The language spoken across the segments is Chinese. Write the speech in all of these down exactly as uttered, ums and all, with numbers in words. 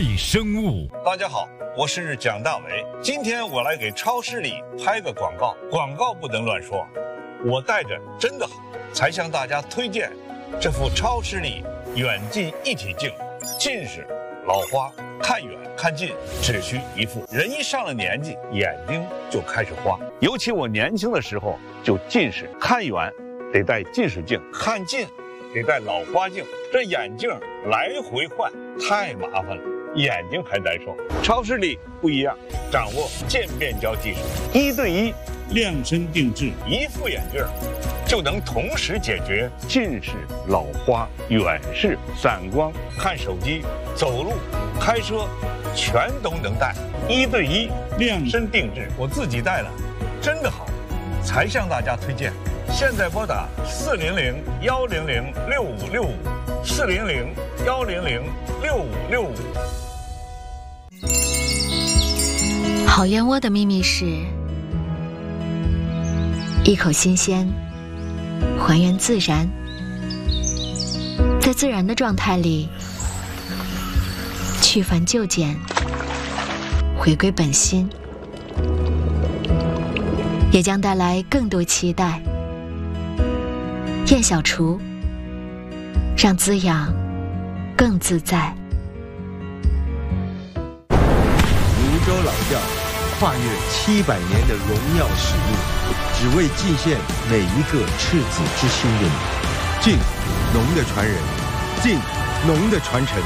微生物。 大家好，我是蒋大为。今天我来给超视力拍个广告，广告不能乱说。我戴着真的好，才向大家推荐这副超视力远近一体镜。近视、老花，看远看近只需一副。人一上了年纪，眼睛就开始花。尤其我年轻的时候就近视，看远得戴近视镜，看近得戴老花镜。这眼镜来回换太麻烦了，眼睛还难受。超视力不一样，掌握渐变焦技术，一对一量身定制，一副眼镜就能同时解决近视、老花、远视、散光，看手机、走路、开车，全都能戴。一对一量身定制，我自己戴了，真的好，才向大家推荐。现在拨打四零零幺零零六五六五，四零零幺零零六五六五。 好燕窝的秘密是一口新鲜，还原自然，在自然的状态里去繁就简，回归本心，也将带来更多期待。燕小厨，让滋养更自在。 泸州老窖跨越七百年的荣耀使命，只为尽献每一个赤子之心的你。敬农的传人，敬农的传承。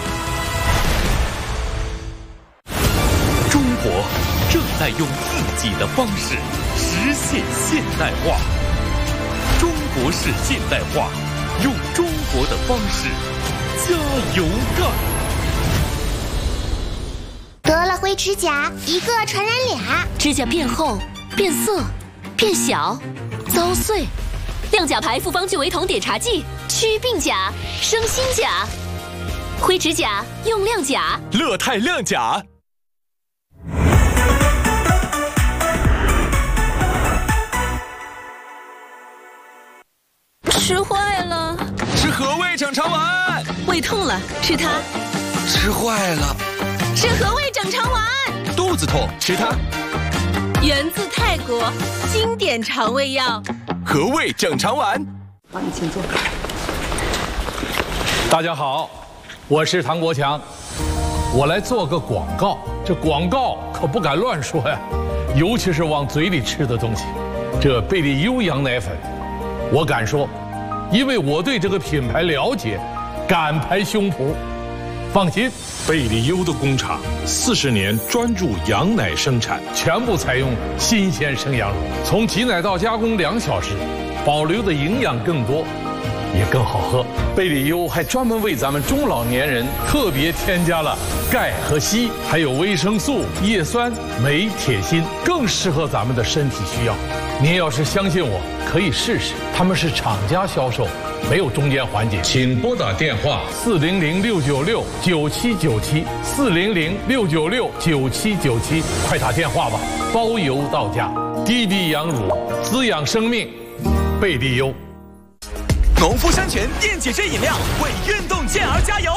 中国正在用自己的方式实现现代化。中国式现代化，用中国的方式加油干！ 得了灰指甲，一个传染俩， 指甲变厚、变色、变小、遭碎。亮甲牌复方聚维酮碘茶剂，祛病甲，生新甲。灰指甲用亮甲， 乐泰亮甲。 吃坏了， 吃和味整肠丸。 胃痛了，吃它。 吃坏了， 吃和味整肠丸。 肚子痛，吃它。 源自泰国，经典肠胃药。 和味整肠丸。 好，你请坐。 大家好，我是唐国强，我来做个广告。这广告可不敢乱说呀，尤其是往嘴里吃的东西。这贝利优羊奶粉，我敢说。因为我对这个品牌了解，敢拍胸脯。放心， 贝利优的工厂四十年专注羊奶生产， 全部采用新鲜生羊乳，从挤奶到加工两小时，保留的营养更多，也更好喝。贝利优还专门为咱们中老年人特别添加了钙和硒，还有维生素、叶酸、镁、铁、锌，更适合咱们的身体需要。您要是相信我，可以试试。他们是厂家销售，没有中间环节。 请拨打电话四零零六九六九七九七，四零零六九六九七九七，快打电话吧，包邮到家。低低羊乳，滋养生命，贝利优。 农夫山泉电解质饮料为运动健儿加油。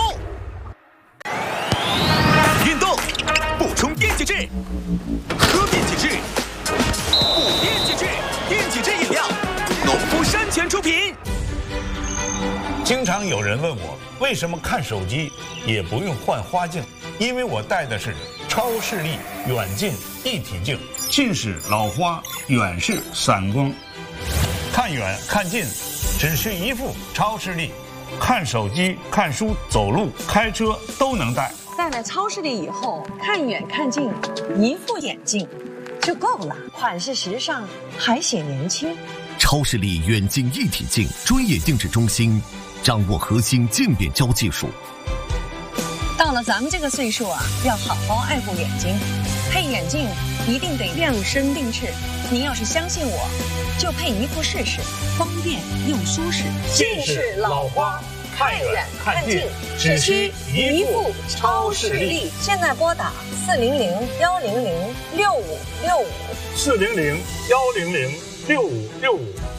运动补充电解质，喝电解质，补电解质，电解质饮料，农夫山泉出品。 经常有人问我，为什么看手机也不用换花镜？因为我戴的是超视力远近一体镜，近视、老花、远视、散光，看远看近只需一副超视力，看手机、看书、走路、开车都能戴。 戴了超视力以后，看远看近，一副眼镜就够了，款式时尚，还显年轻。 超视力远近一体镜专业定制中心，掌握核心渐变焦技术。 到了咱们这个岁数啊，要好好爱护眼睛，配眼镜一定得量身定制。您要是相信我，就配一副试试，方便又舒适。 近视、老花，看远看近只需一副超视力。 现在拨打四零零幺零零六五六五， 四零零幺零零六五六五。